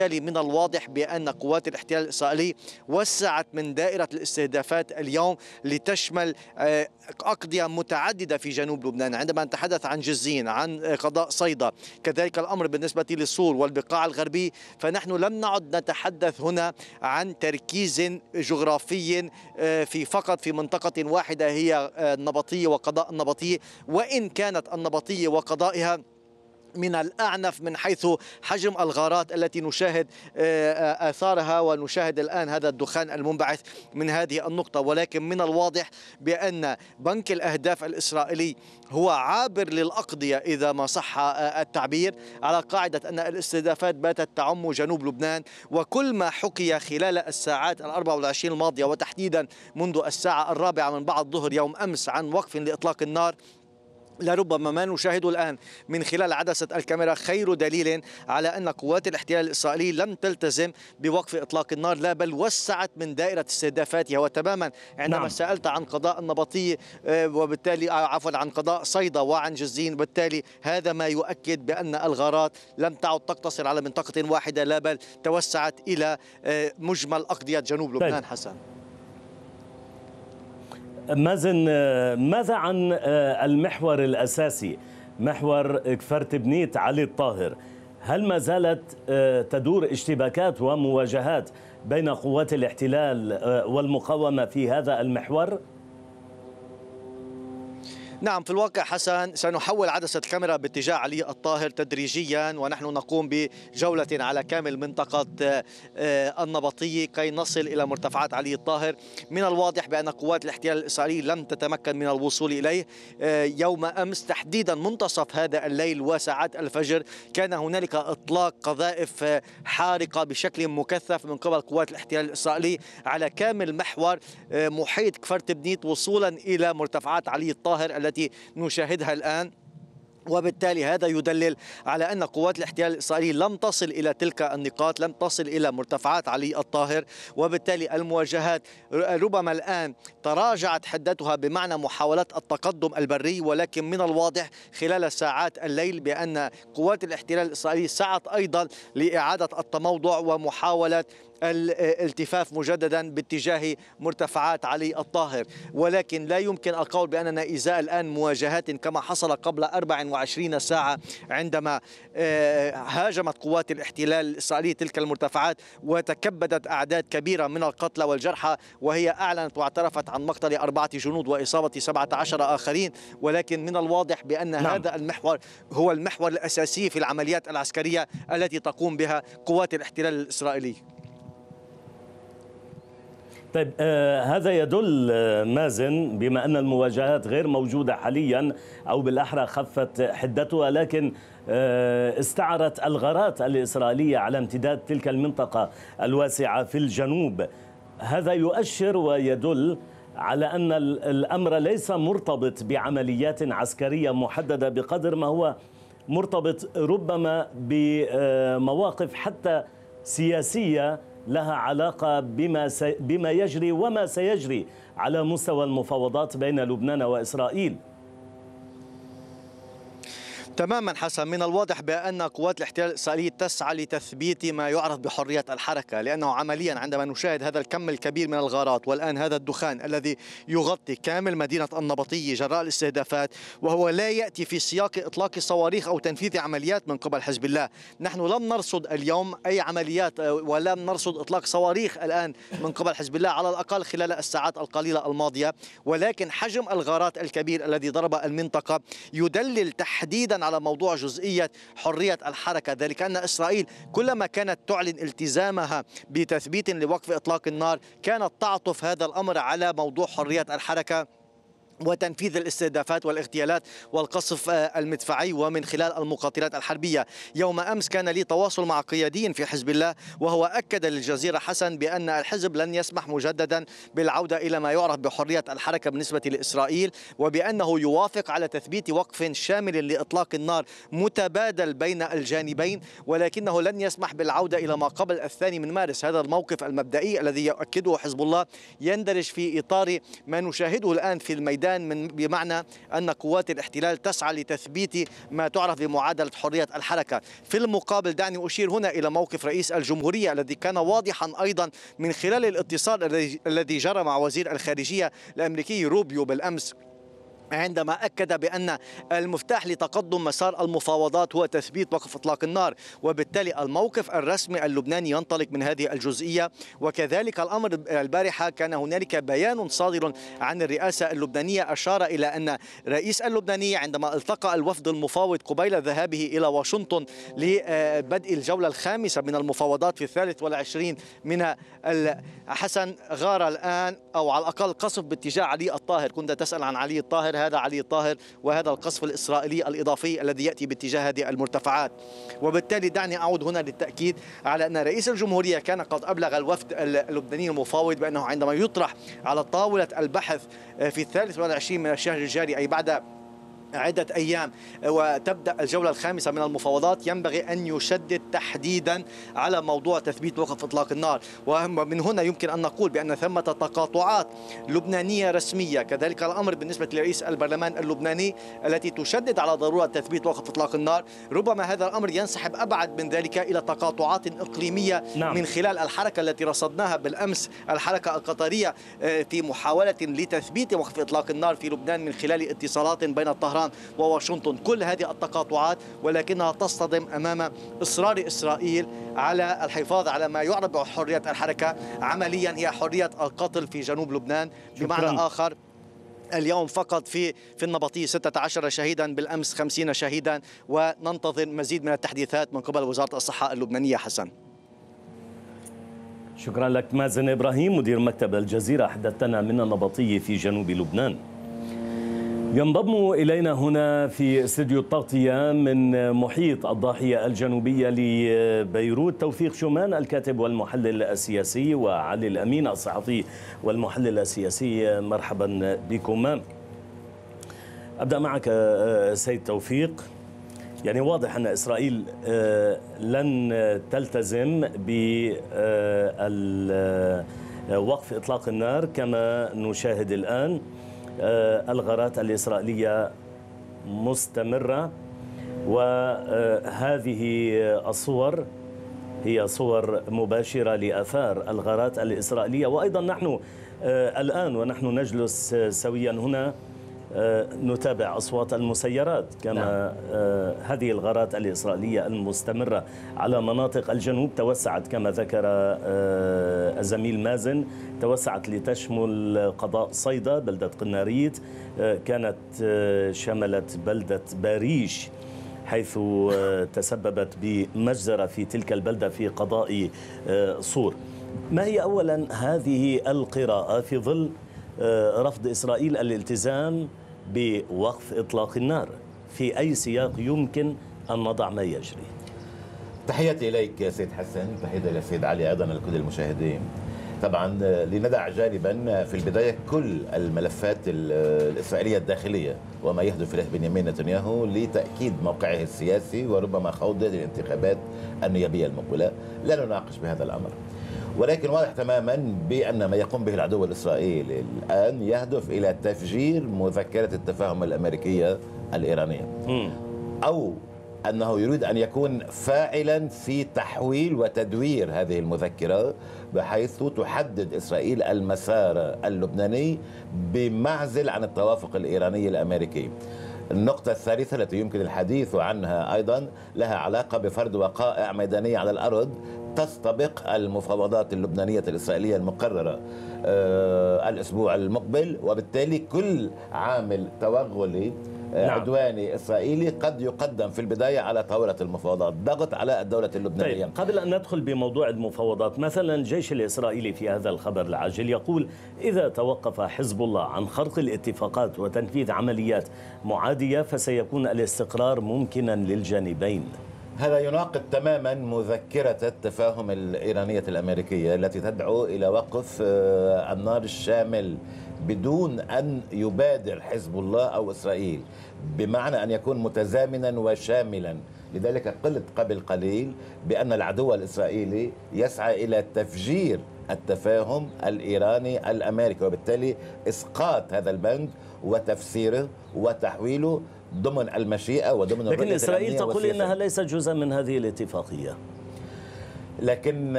من الواضح بأن قوات الاحتلال الإسرائيلي وسعت من دائرة الاستهدافات اليوم لتشمل أقضية متعددة في جنوب لبنان. عندما نتحدث عن جزين، عن قضاء صيدا، كذلك الأمر بالنسبة للصور والبقاع الغربي، فنحن لم نعد نتحدث هنا عن تركيز جغرافي فقط في منطقة واحدة هي النبطية وقضاء النبطية، وإن كانت النبطية وقضائها من الأعنف من حيث حجم الغارات التي نشاهد آثارها، ونشاهد الآن هذا الدخان المنبعث من هذه النقطة. ولكن من الواضح بأن بنك الأهداف الإسرائيلي هو عابر للأقضية إذا ما صح التعبير، على قاعدة أن الاستهدافات باتت تعم جنوب لبنان. وكل ما حكي خلال الساعات 24 الماضية، وتحديدا منذ الساعة 4 من بعد الظهر يوم أمس، عن وقف لإطلاق النار، لربما ما نشاهده الآن من خلال عدسة الكاميرا خير دليل على أن قوات الاحتلال الإسرائيلي لم تلتزم بوقف إطلاق النار، لا بل وسعت من دائرة استهدافاتها. وتماما عندما سألت عن قضاء النبطية وبالتالي عفوا عن قضاء صيدا وعن جزين، بالتالي هذا ما يؤكد بأن الغارات لم تعد تقتصر على منطقة واحدة، لا بل توسعت إلى مجمل أقضية جنوب لبنان. حسن مازن، ماذا عن المحور الأساسي، محور كفرت بنيت علي الطاهر؟ هل ما زالت تدور اشتباكات ومواجهات بين قوات الاحتلال والمقاومة في هذا المحور؟ نعم، في الواقع حسن سنحول عدسة الكاميرا باتجاه علي الطاهر تدريجيا، ونحن نقوم بجولة على كامل منطقة النبطية كي نصل إلى مرتفعات علي الطاهر. من الواضح بأن قوات الاحتلال الإسرائيلي لم تتمكن من الوصول إليه. يوم أمس تحديدا منتصف هذا الليل وساعات الفجر كان هنالك إطلاق قذائف حارقة بشكل مكثف من قبل قوات الاحتلال الإسرائيلي على كامل محور محيط كفرت بنيت وصولا إلى مرتفعات علي الطاهر التي نشاهدها الآن. وبالتالي هذا يدلل على أن قوات الاحتلال الإسرائيلي لم تصل إلى تلك النقاط، لم تصل إلى مرتفعات علي الطاهر، وبالتالي المواجهات ربما الآن تراجعت حدتها بمعنى محاولات التقدم البري. ولكن من الواضح خلال ساعات الليل بأن قوات الاحتلال الإسرائيلي سعت أيضا لإعادة التموضع ومحاولة الالتفاف مجددا باتجاه مرتفعات علي الطاهر. ولكن لا يمكن القول بأننا إزاء الآن مواجهات كما حصل قبل 24 ساعة عندما هاجمت قوات الاحتلال الإسرائيلي تلك المرتفعات وتكبدت أعداد كبيرة من القتلى والجرحى، وهي أعلنت واعترفت عن مقتل 4 جنود وإصابة 17 آخرين. ولكن من الواضح بأن هذا المحور هو المحور الأساسي في العمليات العسكرية التي تقوم بها قوات الاحتلال الإسرائيلي. طيب، هذا يدل مازن بما أن المواجهات غير موجودة حاليا، أو بالأحرى خفت حدتها، لكن استعرت الغارات الإسرائيلية على امتداد تلك المنطقة الواسعة في الجنوب. هذا يؤشر ويدل على أن الأمر ليس مرتبط بعمليات عسكرية محددة بقدر ما هو مرتبط ربما بمواقف حتى سياسية لها علاقة بما يجري وما سيجري على مستوى المفاوضات بين لبنان وإسرائيل. تماما حسن، من الواضح بأن قوات الاحتلال الإسرائيلي تسعى لتثبيت ما يعرف بحرية الحركة، لأنه عمليا عندما نشاهد هذا الكم الكبير من الغارات والآن هذا الدخان الذي يغطي كامل مدينة النبطية جراء الاستهدافات، وهو لا يأتي في سياق إطلاق صواريخ أو تنفيذ عمليات من قبل حزب الله. نحن لم نرصد اليوم أي عمليات ولم نرصد إطلاق صواريخ الآن من قبل حزب الله على الأقل خلال الساعات القليلة الماضية. ولكن حجم الغارات الكبير الذي ضرب المنطقة يدلل تحديدا على موضوع جزئية حرية الحركة، ذلك أن إسرائيل كلما كانت تعلن التزامها بتثبيت لوقف إطلاق النار كانت تعطف هذا الأمر على موضوع حرية الحركة وتنفيذ الاستهدافات والاغتيالات والقصف المدفعي ومن خلال المقاتلات الحربية. يوم أمس كان لي تواصل مع قيادي في حزب الله، وهو أكد للجزيرة حسن بأن الحزب لن يسمح مجددا بالعودة إلى ما يعرف بحرية الحركة بالنسبة لإسرائيل، وبأنه يوافق على تثبيت وقف شامل لإطلاق النار متبادل بين الجانبين، ولكنه لن يسمح بالعودة إلى ما قبل 2 مارس. هذا الموقف المبدئي الذي يؤكده حزب الله يندرج في إطار ما نشاهده الآن في الميدان لبنان، بمعنى أن قوات الاحتلال تسعى لتثبيت ما تعرف بمعادلة حرية الحركة. في المقابل دعني أشير هنا إلى موقف رئيس الجمهورية الذي كان واضحا أيضا من خلال الاتصال الذي جرى مع وزير الخارجية الأمريكي روبيو بالأمس، عندما أكد بأن المفتاح لتقدم مسار المفاوضات هو تثبيت وقف إطلاق النار، وبالتالي الموقف الرسمي اللبناني ينطلق من هذه الجزئية. وكذلك الأمر البارحة كان هنالك بيان صادر عن الرئاسة اللبنانية أشار إلى أن رئيس اللبناني عندما التقى الوفد المفاوض قبيل ذهابه إلى واشنطن لبدء الجولة الخامسة من المفاوضات في 23 من حسن، غار الآن أو على الأقل قصف باتجاه علي الطاهر. كنت تسأل عن علي الطاهر، هذا علي الطاهر، وهذا القصف الإسرائيلي الإضافي الذي يأتي باتجاه هذه المرتفعات. وبالتالي دعني أعود هنا للتأكيد على أن رئيس الجمهورية كان قد أبلغ الوفد اللبناني المفاوض بأنه عندما يطرح على طاولة البحث في 23 من الشهر الجاري، أي بعد عدة أيام وتبدأ الجولة الخامسة من المفاوضات، ينبغي أن يشدد تحديدا على موضوع تثبيت وقف إطلاق النار. ومن هنا يمكن أن نقول بأن ثمة تقاطعات لبنانية رسمية، كذلك الأمر بالنسبة لرئيس البرلمان اللبناني التي تشدد على ضرورة تثبيت وقف إطلاق النار. ربما هذا الأمر ينسحب أبعد من ذلك إلى تقاطعات إقليمية من خلال الحركة التي رصدناها بالأمس، الحركة القطرية، في محاولة لتثبيت وقف إطلاق النار في لبنان من خلال اتصالات بين طهران وواشنطن. كل هذه التقاطعات ولكنها تصطدم أمام إصرار إسرائيل على الحفاظ على ما يعرف بحرية الحركة، عمليا هي حرية القتل في جنوب لبنان. بمعنى آخر، اليوم فقط في النبطية 16 شهيدا، بالأمس 50 شهيدا، وننتظر مزيد من التحديثات من قبل وزارة الصحة اللبنانية. حسن، شكرا لك مازن إبراهيم مدير مكتب الجزيرة، حدثتنا من النبطية في جنوب لبنان. ينضم إلينا هنا في استديو التغطية من محيط الضاحية الجنوبية لبيروت توفيق شومان، الكاتب والمحلل السياسي، وعلي الأمين الصحفي والمحلل السياسي. مرحبا بكم. أبدأ معك سيد توفيق. يعني واضح أن إسرائيل لن تلتزم بوقف إطلاق النار كما نشاهد الآن. الغارات الإسرائيلية مستمرة، وهذه الصور هي صور مباشرة لآثار الغارات الإسرائيلية. وأيضا نحن الآن ونحن نجلس سويا هنا نتابع أصوات المسيرات كما هذه الغارات الإسرائيلية المستمرة على مناطق الجنوب توسعت كما ذكر الزميل مازن، توسعت لتشمل قضاء صيدا، بلدة قناريت، كانت شملت بلدة باريش حيث تسببت بمجزرة في تلك البلدة في قضاء صور. ما هي أولا هذه القراءة في ظل رفض إسرائيل الالتزام بوقف إطلاق النار؟ في أي سياق يمكن أن نضع ما يجري؟ تحياتي إليك سيد حسن، تحياتي للسيد علي، أيضا لكل المشاهدين. طبعا لندع جانبا في البداية كل الملفات الإسرائيلية الداخلية وما يهدف إليه بنيامين نتنياهو لتأكيد موقعه السياسي وربما خوضه للانتخابات النيابية المقبلة. لا نناقش بهذا الأمر، ولكن واضح تماما بأن ما يقوم به العدو الإسرائيلي الآن يهدف إلى تفجير مذكرة التفاهم الأمريكية الإيرانية، أو أنه يريد أن يكون فاعلا في تحويل وتدوير هذه المذكرة بحيث تحدد إسرائيل المسار اللبناني بمعزل عن التوافق الإيراني الأمريكي. النقطة الثالثة التي يمكن الحديث عنها أيضا لها علاقة بفرض وقائع ميدانية على الأرض تستبق المفاوضات اللبنانية الإسرائيلية المقررة الأسبوع المقبل، وبالتالي كل عامل توغلي عدواني إسرائيلي قد يقدم في البداية على طاولة المفاوضات، ضغط على الدولة اللبنانية. طيب، قبل أن ندخل بموضوع المفاوضات، مثلا الجيش الإسرائيلي في هذا الخبر العاجل يقول إذا توقف حزب الله عن خرق الاتفاقات وتنفيذ عمليات معادية فسيكون الاستقرار ممكنا للجانبين. هذا يناقض تماما مذكرة التفاهم الإيرانية الأمريكية التي تدعو إلى وقف النار الشامل بدون أن يبادر حزب الله أو إسرائيل، بمعنى أن يكون متزامنا وشاملا. لذلك قلت قبل قليل بأن العدو الإسرائيلي يسعى إلى تفجير التفاهم الإيراني الأمريكي، وبالتالي إسقاط هذا البند وتفسيره وتحويله ضمن المشيئة وضمن لكن إسرائيل تقول إنها ليست جزءا من هذه الاتفاقية. لكن